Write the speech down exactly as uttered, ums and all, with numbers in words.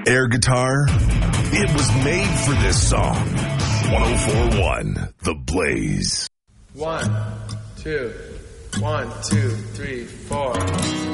Air guitar, it was made for this song. one oh four point one, The Blaze. One, two, one, two, three, four.